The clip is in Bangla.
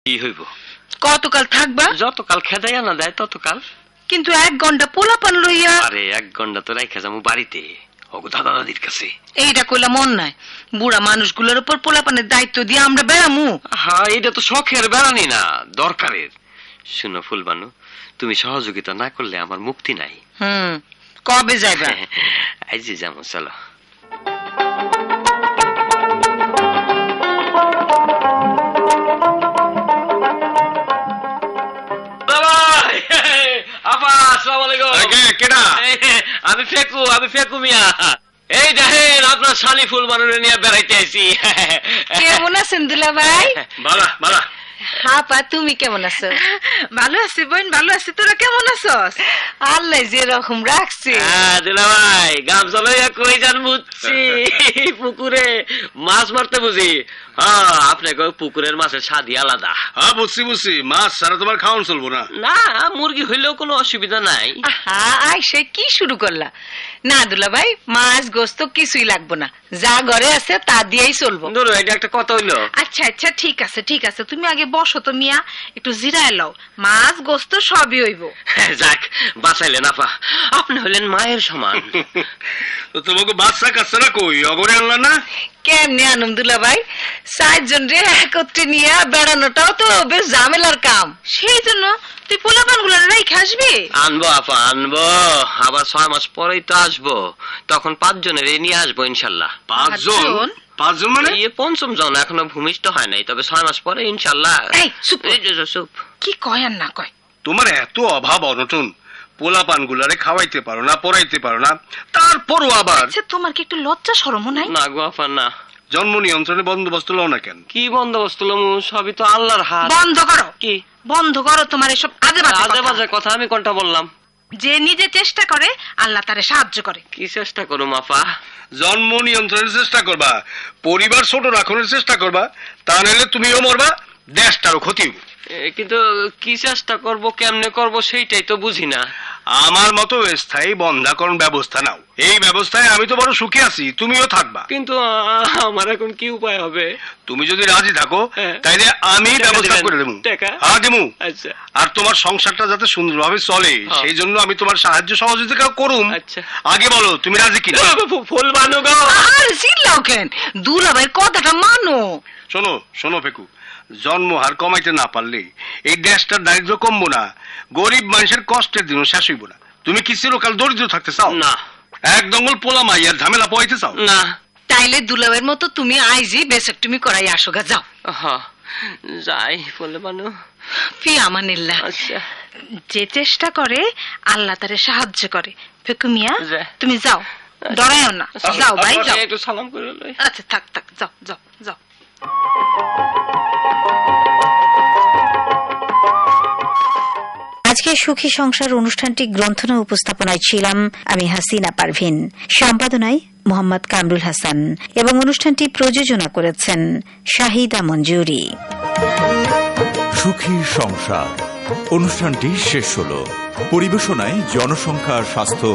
কি হইব? কতকাল থাকবা? যতকাল খেদাইয়া না দেয় ততকাল। কিন্তু 1 ঘন্টা পোলাপান লইয়া। আরে 1 ঘন্টা তো রাইখা যাবো বাড়িতে ওগো দাদা দাদির কাছে। এইটা কইলা মন নাই? বুড়া মানুষগুলোর উপর পোলাপানের দায়িত্ব দিয়ে আমরা বেড়ামু? হ্যাঁ, এটা তো শখের বেড়ানি না, দরকারের। শুনো ফুলবানু, তুমি সহযোগিতা না করলে আমার মুক্তি নাই। কবে যাইবা? আইজি যাবো, চলো। আমি ফেকু মিয়া। এই দেখেন আপনার শালি ফুলবানু নিয়ে বেড়াইতে আইছি। কেমন আছেন দুলা ভাই? বালা বালা। আপা তুমি কেমন আছো? ভালো আছি বোন, ভালো আছি। তোরা কেমন আছস? আল্লাহ যে রকম রাখছে। দুলা ভাই, গামছা লইয়া কই যান বুঝছি? পুকুরে মাছ মারতে বুঝি? হ্যাঁ, আপনাকে পুকুরের মাছের স্বাদই আলাদা। হ্যাঁ বুঝছি বুঝছি, মাছ ছাড়া তোমার খাওয়ান চলবো না। না, মুরগি হইলেও কোনো অসুবিধা নাই। সে কি শুরু করলা? না দুলা ভাই, মাছ গোস্ত কিছুই লাগবো না, যা ঘরে আছে তা দিয়েই চলবো। ধরো, এটা একটা কথা হইলো। আচ্ছা আচ্ছা, ঠিক আছে ঠিক আছে, তুমি আগে বসো তো মিয়া, একটু জিরায় লও। মাছ গোস্ত সবই হইব। যাক, বাঁচাইলেন আপা, আপনি হইলেন মায়ের সমান। তোমাকে বাচ্চা কাচ্চারা কই অগরে আনলা না? কেমনি আনন্দ দুলা ভাই, 4 জন রে একত্রে নিয়ে বেড়ানোটাও তো বেশ ঝামেলার কাম। সেই জন্য তুই পোলাপান গুলো রেখে আসবি? আনবো আপা, আনবো। আবার 6 মাস পরেই তো আসবো, তখন 5 জনের নিয়ে আসবো ইনশাল্লাহ। 5 জন? 5 জন মানে? এই 5ম জন এখনো ভূমিষ্ঠ হয় নাই, তবে 6 মাস পরে ইনশাল্লাহ। চুপ। কি কয় আর না কয়? তোমার এত অভাব অনটন, পোলাপান গুলারে খাওয়াইতে পারো না, পড়াইতে পারো না, তারপরও আবার। আচ্ছা, তোমার কি একটু লজ্জা শরম নাই? না গো আপা, না। জন্ম নিয়ন্ত্রণে বন্দোবস্ত লও না কেন? কি বন্দোবস্ত লমু? সবই তো আল্লাহর হাত। বন্ধ করো। কি বন্ধ করো তোমার এসব আজে বাজে কথা? আমি কোনটা বললাম? যে নিজে চেষ্টা করে আল্লাহ তারে সাহায্য করে। কি চেষ্টা করুম আপা? জন্ম নিয়ন্ত্রণের চেষ্টা করবা, পরিবার ছোট রাখনের চেষ্টা করবা, তা নাহলে তুমিও মরবা, দেশটারও ক্ষতি হবে। কিন্তু কি চেষ্টা করব, কেমনে করব, সেইটাই তো বুঝি না। আমার মতো স্থায়ী বন্ধাকরণ ব্যবস্থা নাও। এই ব্যবস্থায় আমি তো বড় সুখী আছি, তুমিও থাকবা। কিন্তু আমার এখন কি উপায় হবে? তুমি যদি রাজি থাকো তাইলে আমি ব্যবস্থা করে দেবো। হ্যাঁ দেবো। আচ্ছা। আর তোমার সংসারটা যাতে সুন্দরভাবে চলে সেই জন্য আমি তোমার সাহায্য সহযোগিতা করুম। আচ্ছা, আগে বলো তুমি রাজি কিনা? ফুলবানু গো, আর চিল্লাও কেন? দুলা ভাই কথাটা মানো। শোনো শোনো ফেকু, জন্মহার কমাইতে না পারলে এই দেশটার দারিদ্র কমবো না, গরিব মানুষের কষ্টের দিনও শেষ হইব না। তুমি কি চিরকাল দরিদ্র থাকতে চাও? না। এক দঙ্গল পোলা মাইয়ার ঝামেলা পোয়াইতে চাও? না। তাইলে দুলাভাইয়ের মতো তুমি আইজি বেসেক্টমি করাই আসো গা, যাও। যাই ফুলবানু। ফি আমানিল্লাহ। আচ্ছা। যে চেষ্টা করে আল্লাহ তারে সাহায্য করে। ফেকু মিয়া, তুমি যাও, আচ্ছা। ডরায়ও না, যাও ভাই যাও। একটু সালাম করে লই। আচ্ছা থাক, যাও যাও যাও। আজকে সুখী সংসার অনুষ্ঠানটি গ্রন্থনা উপস্থাপনায় ছিলাম আমি হাসিনা পারভিন, সম্পাদনায় মোহাম্মদ কামরুল হাসান এবং অনুষ্ঠানটি প্রযোজনা করেছেন শাহিদা মঞ্জুরি। সুখী সংসার অনুষ্ঠানটি শেষ হল। পরিবেশনায় জনসংখ্যা স্বাস্থ্য